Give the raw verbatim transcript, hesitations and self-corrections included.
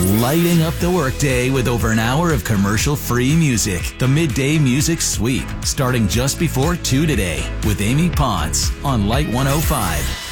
lighting up the workday with over an hour of commercial-free music. The Midday Music Sweep, starting just before two today with Amy Potts on Light one oh five.